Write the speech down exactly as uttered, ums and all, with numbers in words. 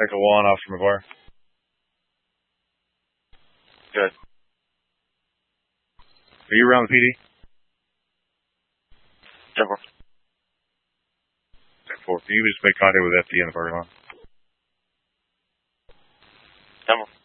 Echo one off from the bar. Good. Are you around the P D? ten four. ten four. Can you just make contact with F D in the parking lot? ten four.